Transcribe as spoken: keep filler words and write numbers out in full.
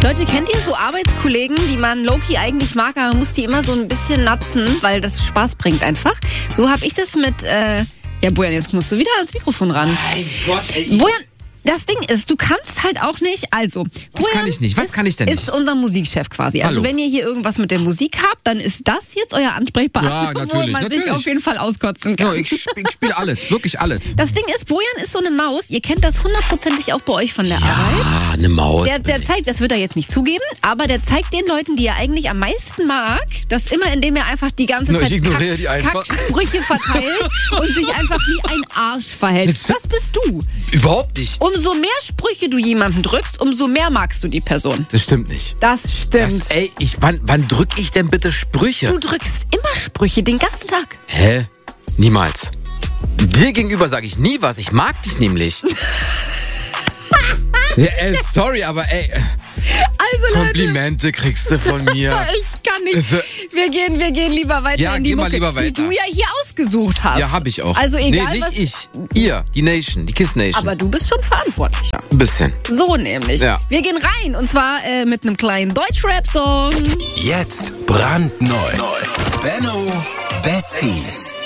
Leute, kennt ihr so Arbeitskollegen, die man low-key eigentlich mag, aber man muss die immer so ein bisschen natzen, weil das Spaß bringt einfach? So habe ich das mit, äh, ja Bojan, jetzt musst du wieder ans Mikrofon ran. Mein Gott, ey. Bojan, das Ding ist, du kannst halt auch nicht, also... Was Bojan kann ich nicht? Was ist, kann ich denn nicht? ist unser Musikchef quasi. Also Hallo. wenn ihr hier irgendwas mit der Musik habt, dann ist das jetzt euer Ansprechpartner, Ja, wo natürlich, man natürlich. sich auf jeden Fall auskotzen kann. Ja, ich spiele spiel alles, wirklich alles. Das Ding ist, Bojan ist so eine Maus, ihr kennt das hundertprozentig auch bei euch von der Arbeit. Ja, eine Maus. Der, der zeigt, das wird er jetzt nicht zugeben, aber der zeigt den Leuten, die er eigentlich am meisten mag, das immer, indem er einfach die ganze No, ich Zeit ignoriere Kack, die einfach. Kacksprüche verteilt und sich einfach wie ein Arsch verhält. Das bist du. Überhaupt nicht. Umso mehr Sprüche du jemandem drückst, umso mehr magst du die Person. Das stimmt nicht. Das stimmt. Das, ey, ich, wann, wann drück ich denn bitte Sprüche? Du drückst immer Sprüche, den ganzen Tag. Hä? Niemals. Dir gegenüber sage ich nie was. Ich mag dich nämlich. Ja, ey, sorry, aber ey, Also Leute, Komplimente kriegst du von mir. ich kann nicht. Also- Wir gehen, wir gehen lieber weiter Ja, in die geh mal Mucke, lieber die weiter. du ja hier ausgesucht hast. Ja, hab ich auch. Also egal Nee, nicht was. ich. Ihr, die Nation, die Kiss Nation. Aber du bist schon verantwortlich. Ein bisschen. So nämlich. Ja. Wir gehen rein und zwar äh, mit einem kleinen Deutsch-Rap-Song. Jetzt brandneu. Benno Besties.